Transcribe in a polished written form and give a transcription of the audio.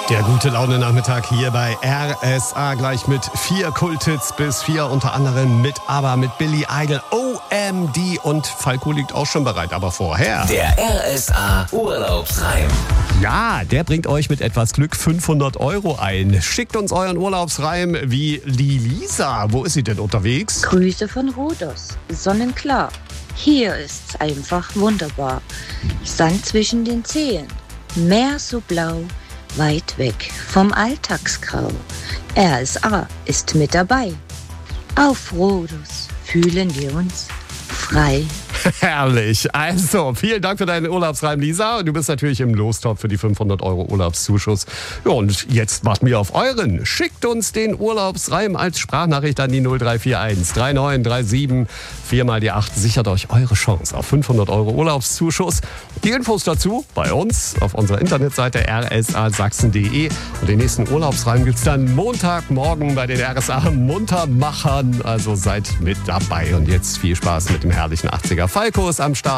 Der gute Laune-Nachmittag hier bei RSA, gleich mit 4 Kulthits bis 4, unter anderem mit Billy Idol, OMD, und Falco liegt auch schon bereit, aber vorher... Der RSA Urlaubsreim. Ja, der bringt euch mit etwas Glück 500 € ein. Schickt uns euren Urlaubsreim wie die Lisa. Wo ist sie denn unterwegs? Grüße von Rhodos. Sonnenklar. Hier ist's einfach wunderbar. Sand zwischen den Zehen. Meer so blau. Weit weg vom Alltagsgrau. RSA ist mit dabei. Auf Rhodos fühlen wir uns frei. Herrlich. Also, vielen Dank für deinen Urlaubsreim, Lisa. Du bist natürlich im Lostopf für die 500 € Urlaubszuschuss. Ja, und jetzt warten wir auf euren. Schickt uns den Urlaubsreim als Sprachnachricht an die 0341 3937 4 mal die 8. Sichert euch eure Chance auf 500 € Urlaubszuschuss. Die Infos dazu bei uns auf unserer Internetseite rsasachsen.de. Und den nächsten Urlaubsreim gibt's dann Montagmorgen bei den RSA Muntermachern. Also seid mit dabei. Und jetzt viel Spaß mit dem herrlichen 80er. Falco ist am Start.